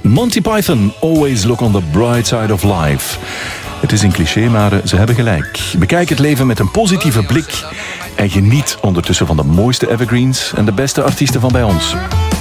Monty Python, Always Look on the Bright Side of Life. Het is een cliché, maar ze hebben gelijk. Bekijk het leven met een positieve blik en geniet ondertussen van de mooiste evergreens en de beste artiesten van bij ons.